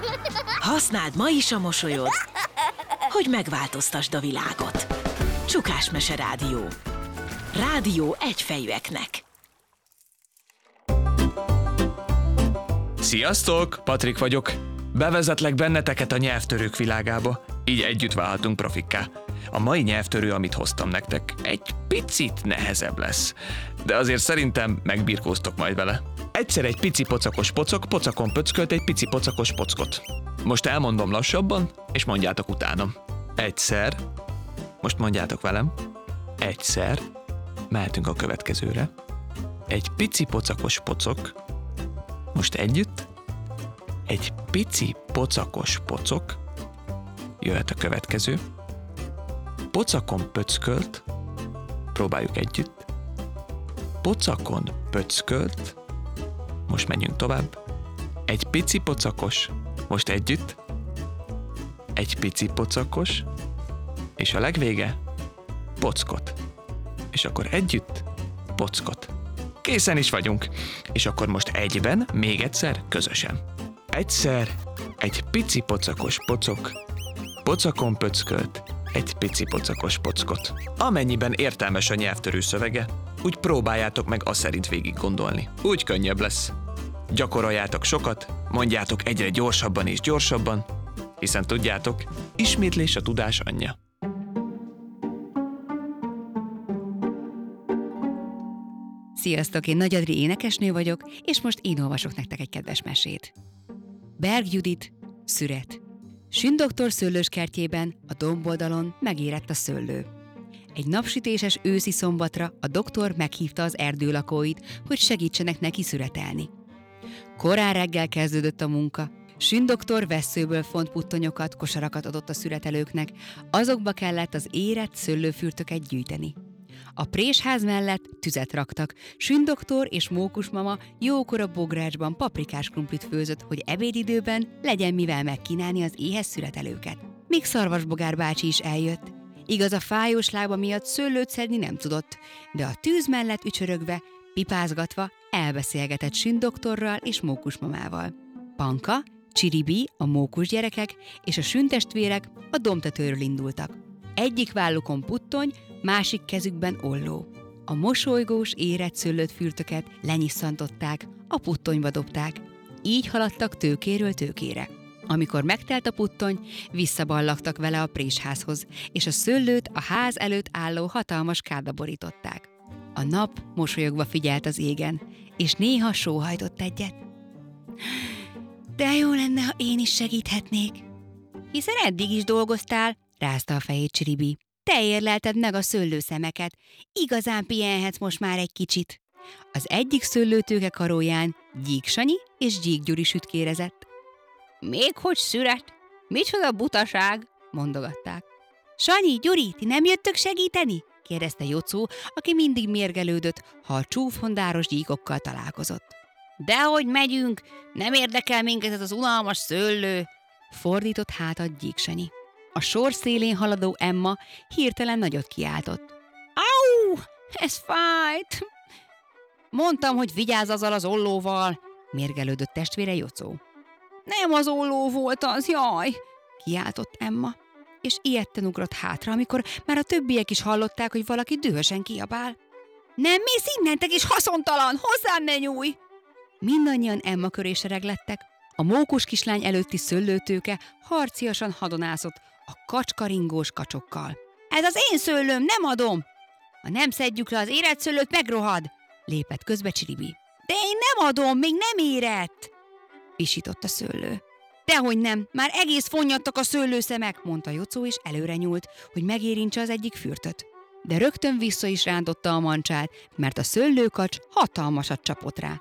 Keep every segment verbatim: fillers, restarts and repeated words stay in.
Használd ma is a mosolyod, hogy megváltoztasd a világot. Csukás Mese Rádió. Rádió egyfejűeknek. Sziasztok! Patrik vagyok. Bevezetlek benneteket a nyelvtörők világába. Így együtt válhatunk profikká. A mai nyelvtörő, amit hoztam nektek, egy picit nehezebb lesz. De azért szerintem megbirkóztok majd vele. Egyszer egy pici pocakos pocok pocakon pöckölt egy pici pocakos pockot. Most elmondom lassabban, és mondjátok utánam. Egyszer, most mondjátok velem, egyszer, mehetünk a következőre. Egy pici pocakos pocok, most együtt, egy pici pocakos pocok, jöhet a következő. Pocakon pöckölt, próbáljuk együtt. Pocakon pöckölt, most menjünk tovább. Egy pici pocakos, most együtt. Egy pici pocakos, és a legvége, pockot. És akkor együtt, pockot. Készen is vagyunk. És akkor most egyben, még egyszer, közösen. Egyszer, egy pici pocakos pocok, pocakon pöckölt, egy pici pocakos pockot. Amennyiben értelmes a nyelvtörő szövege, úgy próbáljátok meg azt szerint végig gondolni. Úgy könnyebb lesz. Gyakoroljátok sokat, mondjátok egyre gyorsabban és gyorsabban, hiszen tudjátok, ismétlés a tudás anyja. Sziasztok, én Nagy Adri énekesnő vagyok, és most én olvasok nektek egy kedves mesét. Berg Judit, szüret. Sün doktor szőlőskertjében, a domboldalon megérett a szőlő. Egy napsütéses őszi szombatra a doktor meghívta az erdőlakóit, hogy segítsenek neki szüretelni. Korán reggel kezdődött a munka. Sün doktor vesszőből font puttonyokat, kosarakat adott a szüretelőknek, azokba kellett az érett szőlőfürtöket gyűjteni. A présház mellett tüzet raktak, Sün doktor és Mókus mama jókora bográcsban paprikás krumplit főzött, hogy ebédidőben legyen mivel megkínálni az éhes szüretelőket. Még Szarvasbogár bácsi is eljött. Igaz, a fájós lába miatt szőlőt szedni nem tudott, de a tűz mellett ücsörögve, pipázgatva elbeszélgetett Sün doktorral és Mókus mamával. Panka, Csiribi, a Mókus gyerekek és a Sün testvérek a domtetőről indultak. Egyik vállukon puttony, másik kezükben olló. A mosolygós, érett szőlőt fürtöket lenyisszantották, a puttonyba dobták. Így haladtak tőkéről tőkére. Amikor megtelt a puttony, visszaballagtak vele a présházhoz, és a szőlőt a ház előtt álló hatalmas kádba borították. A nap mosolyogva figyelt az égen, és néha sóhajtott egyet. De jó lenne, ha én is segíthetnék. Hiszen eddig is dolgoztál, rázta a fejét Csiribi. Te érlelted meg a szőlőszemeket, igazán pihenhetsz most már egy kicsit. Az egyik szőlőtőke karóján Gyík Sanyi és Gyík Gyuri sütkérezett. Még hogy szüret? Micsoda butaság? Mondogatták. Sanyi, Gyuri, ti nem jöttök segíteni? Kérdezte Jocó, aki mindig mérgelődött, ha a csúfondáros gyíkokkal találkozott. Dehogy megyünk, nem érdekel minket ez az unalmas szőlő, fordított hátat Gyík Sanyi. A sor szélén haladó Emma hirtelen nagyot kiáltott. Au! Ez fájt! Mondtam, hogy vigyázz azzal az ollóval, mérgelődött testvére Jocó. Nem az olló volt az, jaj! Kiáltott Emma, és ijedten ugrott hátra, amikor már a többiek is hallották, hogy valaki dühösen kiabál. Nem mész innentek is haszontalan, hozzám ne nyújj! Mindannyian Emma köré sereglettek. A mókus kislány előtti szőlőtőke harciasan hadonászott a kacskaringós kacsokkal. Ez az én szőlőm, nem adom! Ha nem szedjük le az érett szőlőt, megrohad! Lépett közbe Csiribi. De én nem adom, még nem érett! Visított a szőlő. Dehogy nem, már egész fonnyadtak a szőlőszemek, mondta Jocó, és előre nyúlt, hogy megérintse az egyik fürtöt. De rögtön vissza is rántotta a mancsát, mert a szőlőkacs hatalmasat csapott rá.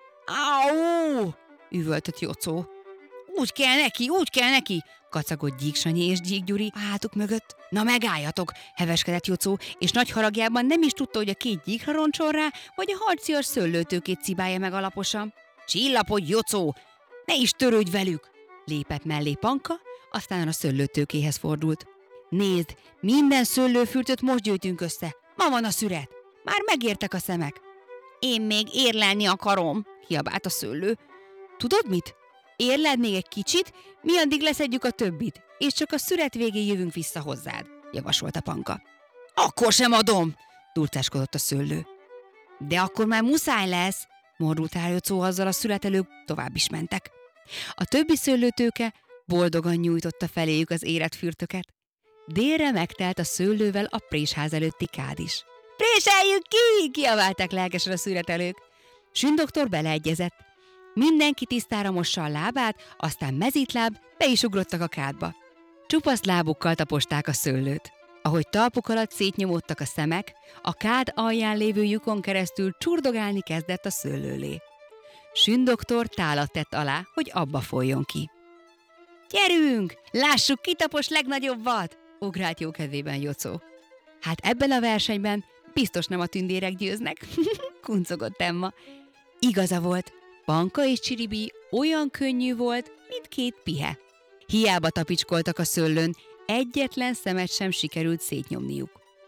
Áú! Üvöltött Jocó. Úgy kell neki, úgy kell neki, kacagott Gyík Sanyi és Gyík Gyuri a hátuk mögött. Na megálljatok, heveskedett Jocó, és nagy haragjában nem is tudta, hogy a két gyíkra roncson rá, vagy a harcias szőlőtőkét cibálja meg alaposan. Csillapodj, Jocó, ne is törődj velük, lépett mellé Panka, aztán a szőlőtőkéhez fordult. Nézd, minden szőlőfürtöt most gyűjtünk össze, ma van a szüret, már megértek a szemek. Én még érlelni akarom, kiabált a szőlő. Tudod mit? Érled még egy kicsit, mi addig leszedjük a többit, és csak a szüret végén jövünk vissza hozzád, javasolta Panka. Akkor sem adom, durcáskodott a szőlő. De akkor már muszáj lesz, mordult rá Jocó, azzal a születelők tovább is mentek. A többi szőlőtőke boldogan nyújtotta feléjük az érett fürtöket. Délre megtelt a szőlővel a présház előtti kád is. Préseljük ki! Kiabálták lelkesen a születelők. Sündoktor beleegyezett. Mindenki tisztára mossa a lábát, aztán mezítláb, be is ugrottak a kádba. Csupasz lábukkal taposták a szőlőt. Ahogy talpuk alatt szétnyomódtak a szemek, a kád alján lévő lyukon keresztül csurdogálni kezdett a szőlőlé. Sündoktor tálat tett alá, hogy abba folyjon ki. Gyerünk, lássuk, ki tapos legnagyobbat! Ugrált jókedvében Jocó. Hát ebben a versenyben biztos nem a tündérek győznek, kuncogott Emma. Igaza volt, Panka és Csiribi olyan könnyű volt, mint két pihe. Hiába tapicskoltak a szőlőn, egyetlen szemet sem sikerült szétnyomniuk.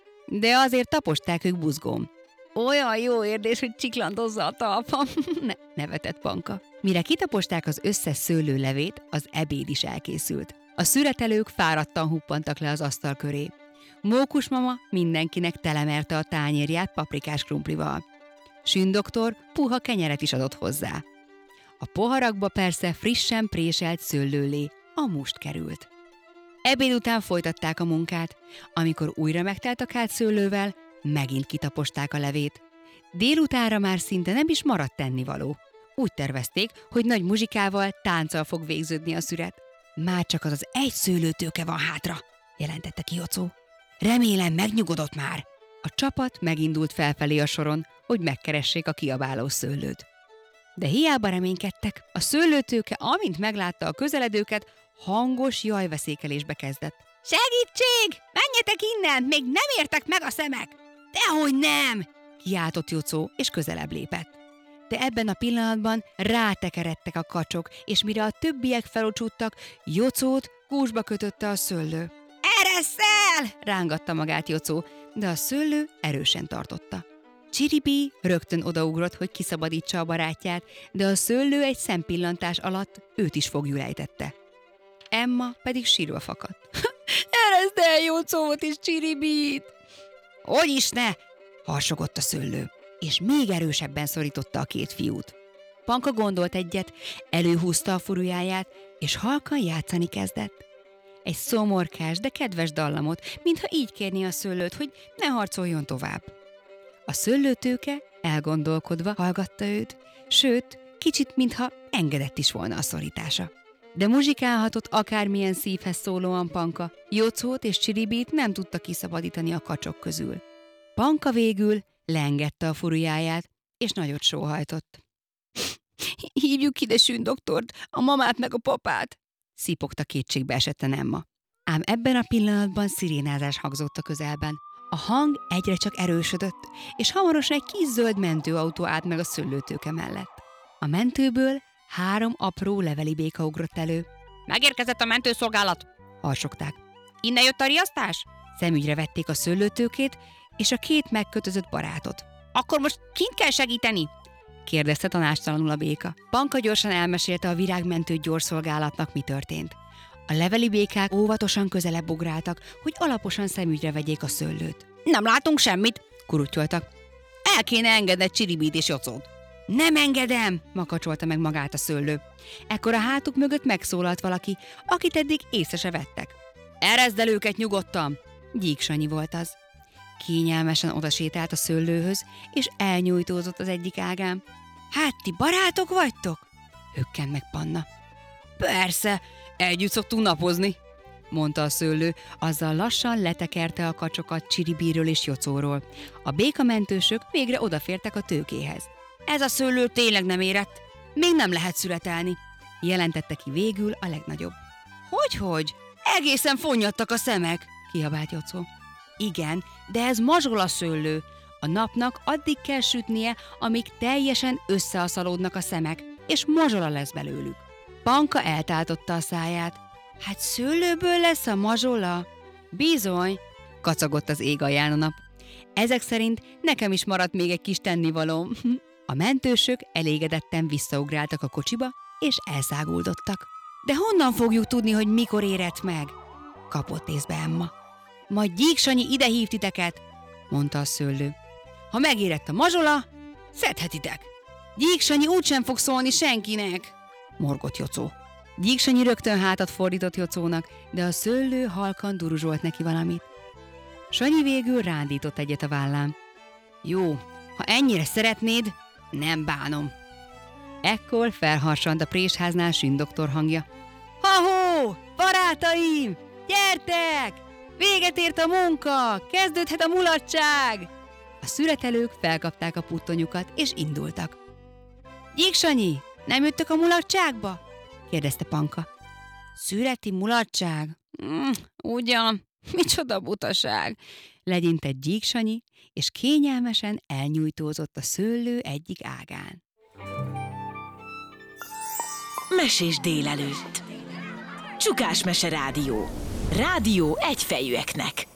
De azért taposták ők buzgón. Olyan jó érzés, hogy csiklandozza a talpam, ne, nevetett Panka. Mire kitaposták az összes szőlőlevét, az ebéd is elkészült. A szüretelők fáradtan huppantak le az asztal köré. Mókus mama mindenkinek telemerte a tányérját paprikás krumplival. Sündoktor puha kenyeret is adott hozzá. A poharakba persze frissen préselt szőlőlé, a must került. Ebéd után folytatták a munkát. Amikor újra megtelt a kád szőlővel, megint kitaposták a levét. Délutánra már szinte nem is maradt tennivaló. Úgy tervezték, hogy nagy muzsikával, tánccal fog végződni a szüret. Már csak az az egy szőlőtőke van hátra, jelentette ki Jocó. Remélem megnyugodott már. A csapat megindult felfelé a soron, hogy megkeressék a kiabáló szőlőt. De hiába reménykedtek, a szőlőtőke, amint meglátta a közeledőket, hangos jajveszékelésbe kezdett. Segítség! Menjetek innen! Még nem értek meg a szemek! Dehogy nem! Kiáltott Jocó, és közelebb lépett. De ebben a pillanatban rátekeredtek a kacsok, és mire a többiek felocsúttak, Jocót gúzsba kötötte a szőlő. Ereszel! Rángatta magát Jocó, de a szőlő erősen tartotta. Csiribi rögtön odaugrott, hogy kiszabadítsa a barátját, de a szőlő egy szempillantás alatt őt is foglyul ejtette. Emma pedig sírva fakadt. Ereszd el Jocót és Csiribit! Hogy is ne! Harsogott a szőlő, és még erősebben szorította a két fiút. Panka gondolt egyet, előhúzta a furujáját, és halkan játszani kezdett. Egy szomorkás, de kedves dallamot, mintha így kérné a szőlőt, hogy ne harcoljon tovább. A szőlőtőke elgondolkodva hallgatta őt, sőt, kicsit mintha engedett is volna a szorítása. De muzsikálhatott akármilyen szívhez szólóan Panka, Jocót és Csiribit nem tudta kiszabadítani a kacsok közül. Panka végül leengedte a furujáját, és nagyot sóhajtott. Hívjuk ide Sündoktort, a mamát meg a papát, szipogta kétségbe esetten Emma. Ám ebben a pillanatban szirénázás hangzott a közelben. A hang egyre csak erősödött, és hamarosan egy kis zöld mentőautó állt meg a szőlőtőke mellett. A mentőből három apró leveli béka ugrott elő. Megérkezett a mentőszolgálat, harsogták. Innen jött a riasztás? Szemügyre vették a szőlőtőkét és a két megkötözött barátot. Akkor most kint kell segíteni? kérdezte tanástalanul a béka. Panka gyorsan elmesélte a virágmentő gyorszolgálatnak, mi történt. A leveli békák óvatosan közelebb ugráltak, hogy alaposan szemügyre vegyék a szőlőt. Nem látunk semmit, kurutyoltak. El kéne engedned Csiribit és Jocót. Nem engedem, makacsolta meg magát a szőlő. Ekkor a hátuk mögött megszólalt valaki, akit eddig észre se vettek. Ereszd el őket nyugodtan! Gyík Sanyi volt az. Kényelmesen odasétált a szőlőhöz, és elnyújtózott az egyik ágán. Hát ti barátok vagytok? Hökkent meg Panna. Persze, együtt szoktunk napozni, mondta a szőlő, azzal lassan letekerte a kacsokat Csiribiről és Jocóról. A békamentősök végre odafértek a tőkéhez. Ez a szőlő tényleg nem érett, még nem lehet születelni, jelentette ki végül a legnagyobb. Hogyhogy? Egészen fonnyadtak a szemek, kiabált Jocó. Igen, de ez mazsola szőlő. A napnak addig kell sütnie, amíg teljesen összeaszalódnak a szemek, és mazsola lesz belőlük. Panka eltáltotta a száját. Hát szőlőből lesz a mazsola? Bizony, kacagott az ég alján a nap. Ezek szerint nekem is maradt még egy kis tennivalóm. A mentősök elégedetten visszaugráltak a kocsiba, és elszáguldottak. De honnan fogjuk tudni, hogy mikor érett meg? Kapott észbe Emma. Majd Gyíksanyi ide hív titeket, mondta a szőlő. Ha megérett a mazsola, szedhetitek. Gyíksanyi úgysem fog szólni senkinek, morgott Jocó. Gyíksanyi rögtön hátat fordított Jocónak, de a szőlő halkan duruzsolt neki valamit. Sanyi végül rándított egyet a vállán. Jó, ha ennyire szeretnéd, nem bánom. Ekkor felharsant a présháznál Sündoktor hangja. Ha-hó, barátaim, gyertek! Véget ért a munka, kezdődhet a mulatság! A szüretelők felkapták a puttonyukat, és indultak. Gyíksanyi, nem jöttök a mulatságba? Kérdezte Panka. Szüreti mulatság? Mm, ugyan, micsoda butaság! Legyintett Gyíksanyi, és kényelmesen elnyújtózott a szőlő egyik ágán. Mesés délelőtt. Csukás Mese Rádió. Rádió egyfejűeknek.